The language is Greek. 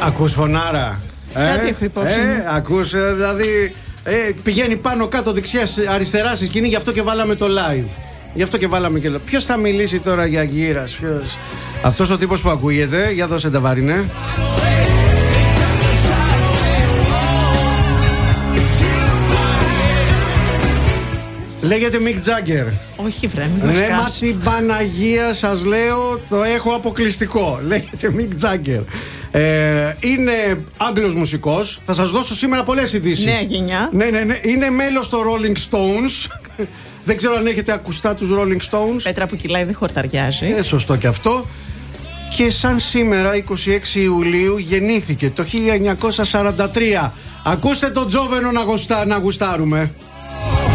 Ακούς φωνάρα. Κάτι έχω υπόψη. Ακούς, δηλαδή πηγαίνει πάνω κάτω δεξιά αριστερά στη σκηνή, γι' αυτό και βάλαμε το live. Γι' αυτό και βάλαμε και. Ποιος θα μιλήσει τώρα για γύρας, ποιος? Αυτός ο τύπος που ακούγεται, για δώσε τα βάρινε. Λέγεται Mick Jagger. Όχι βρε, μην Ναι, μα την Παναγία σας λέω, το έχω αποκλειστικό. Λέγεται Mick Jagger. Είναι Άγγλος μουσικός. Θα σας δώσω σήμερα πολλές ειδήσεις. Νέα γενιά. Ναι. Είναι μέλος των Rolling Stones. Δεν ξέρω αν έχετε ακουστά τους Rolling Stones. Πέτρα που κυλάει δεν χορταριάζει. Σωστό και αυτό. Και σαν σήμερα 26 Ιουλίου γεννήθηκε το 1943. Ακούστε τον Τζόβενο να γουστάρουμε.